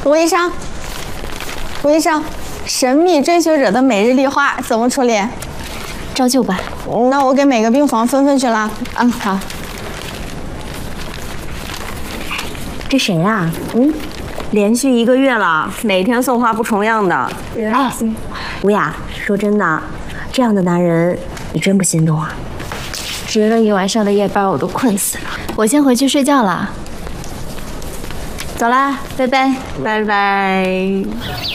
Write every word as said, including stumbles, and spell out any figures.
吴医生，吴医生，神秘追求者的每日丽花怎么处理？ 照旧吧。 那我给每个病房分分去了。 嗯，好。 这谁啊？嗯，连续一个月了，每天送花不重样的。 哎， 吴雅，说真的，这样的男人你真不心动啊？ 值了一晚上的夜班，我都困死了。我先回去睡觉了。走啦，拜拜， 拜拜。